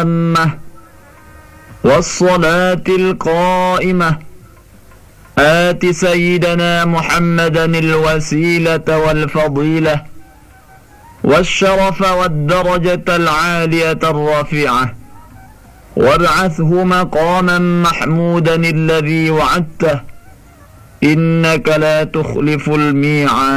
التامة والصلاة القائمة آت سيدنا محمدا الوسيلة والفضيلة والشرف والدرجة العالية الرفيعة وابعثه مقاما محمودا الذي وعدته إنك لا تخلف الميعاد.